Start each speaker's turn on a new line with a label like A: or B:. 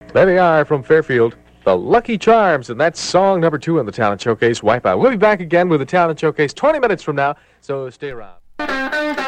A: There they are from Fairfield, the Lucky Charms, and that's song number 2 on the Talent Showcase, Wipeout. We'll be back again with the Talent Showcase 20 minutes from now, so stay around.